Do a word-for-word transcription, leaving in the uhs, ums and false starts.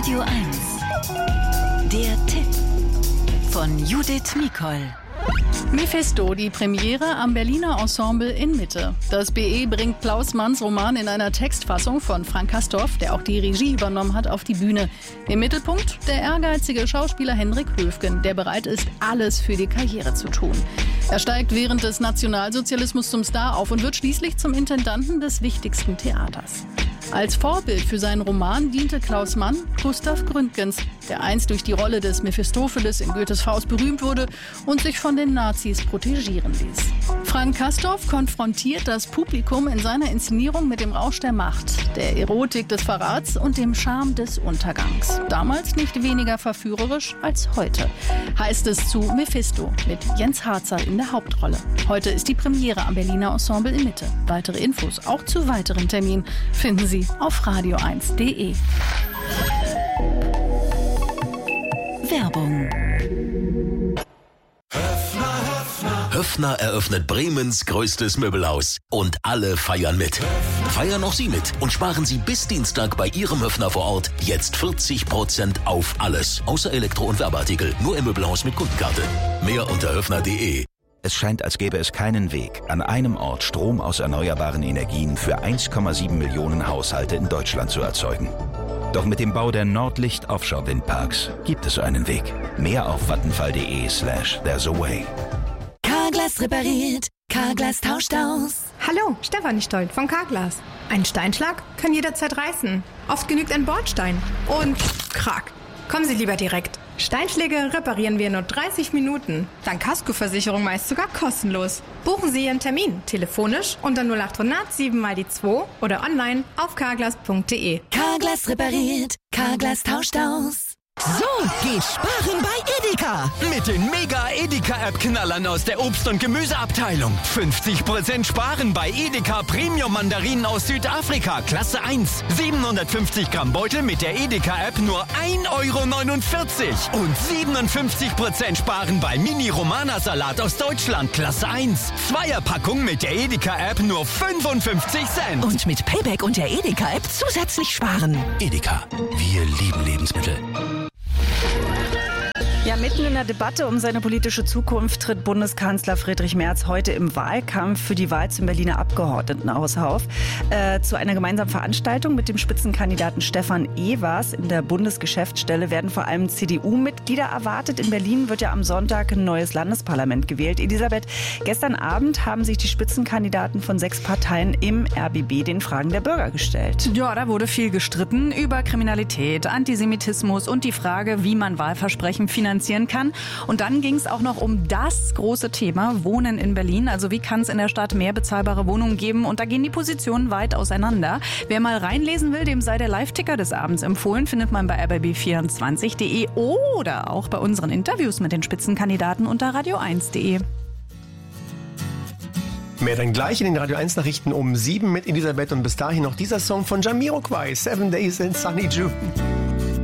Radio eins. Der Tipp von Judith Mikol. Mephisto, die Premiere am Berliner Ensemble in Mitte. Das B E bringt Klaus Manns Roman in einer Textfassung von Frank Castorf, der auch die Regie übernommen hat, auf die Bühne. Im Mittelpunkt der ehrgeizige Schauspieler Henrik Höfgen, der bereit ist, alles für die Karriere zu tun. Er steigt während des Nationalsozialismus zum Star auf und wird schließlich zum Intendanten des wichtigsten Theaters. Als Vorbild für seinen Roman diente Klaus Mann Gustav Gründgens, der einst durch die Rolle des Mephistopheles in Goethes Faust berühmt wurde und sich von den Nazis protegieren ließ. Frank Castorf konfrontiert das Publikum in seiner Inszenierung mit dem Rausch der Macht, der Erotik des Verrats und dem Charme des Untergangs. Damals nicht weniger verführerisch als heute. Heißt es zu Mephisto mit Jens Harzer in der Hauptrolle. Heute ist die Premiere am Berliner Ensemble in Mitte. Weitere Infos auch zu weiteren Terminen finden Sie auf radio eins punkt de. Werbung. Höffner eröffnet Bremens größtes Möbelhaus. Und alle feiern mit. Feiern auch Sie mit und sparen Sie bis Dienstag bei Ihrem Höffner vor Ort jetzt vierzig Prozent auf alles. Außer Elektro- und Werbeartikel. Nur im Möbelhaus mit Kundenkarte. Mehr unter höffner punkt de. Es scheint, als gäbe es keinen Weg, an einem Ort Strom aus erneuerbaren Energien für eins Komma sieben Millionen Haushalte in Deutschland zu erzeugen. Doch mit dem Bau der Nordlicht Offshore Windparks gibt es einen Weg. Mehr auf vattenfall.de slash there's a way. Carglass repariert, Carglass tauscht aus. Hallo, Stefanie Stolt von Carglass. Ein Steinschlag kann jederzeit reißen. Oft genügt ein Bordstein. Und krack. Kommen Sie lieber direkt. Steinschläge reparieren wir in nur dreißig Minuten. Dank Kaskoversicherung meist sogar kostenlos. Buchen Sie Ihren Termin telefonisch unter null acht hundert sieben mal die zwei oder online auf carglass punkt de. Carglass repariert, Carglass tauscht aus. So geht Sparen bei Edeka. Mit den Mega-Edeka-App-Knallern aus der Obst- und Gemüseabteilung. fünfzig Prozent Sparen bei Edeka Premium-Mandarinen aus Südafrika, Klasse eins. siebenhundertfünfzig Gramm Beutel mit der Edeka-App nur ein Euro neunundvierzig. Und siebenundfünfzig Prozent Sparen bei Mini-Romana-Salat aus Deutschland, Klasse eins. Zweierpackung mit der Edeka-App nur fünfundfünfzig Cent. Und mit Payback und der Edeka-App zusätzlich sparen. Edeka. Wir lieben Lebensmittel. Ja, mitten in der Debatte um seine politische Zukunft tritt Bundeskanzler Friedrich Merz heute im Wahlkampf für die Wahl zum Berliner Abgeordnetenhaus auf. Äh, zu einer gemeinsamen Veranstaltung mit dem Spitzenkandidaten Stefan Evers in der Bundesgeschäftsstelle werden vor allem C D U-Mitglieder erwartet. In Berlin wird ja am Sonntag ein neues Landesparlament gewählt. Elisabeth, gestern Abend haben sich die Spitzenkandidaten von sechs Parteien im R B B den Fragen der Bürger gestellt. Ja, da wurde viel gestritten über Kriminalität, Antisemitismus und die Frage, wie man Wahlversprechen finanziert kann. Und dann ging es auch noch um das große Thema Wohnen in Berlin. Also wie kann es in der Stadt mehr bezahlbare Wohnungen geben? Und da gehen die Positionen weit auseinander. Wer mal reinlesen will, dem sei der Live-Ticker des Abends empfohlen. Findet man bei r b b vierundzwanzig punkt de oder auch bei unseren Interviews mit den Spitzenkandidaten unter radio eins punkt de. Mehr dann gleich in den Radio eins Nachrichten um sieben mit Elisabeth und bis dahin noch dieser Song von Jamiroquai, Seven Days in Sunny June.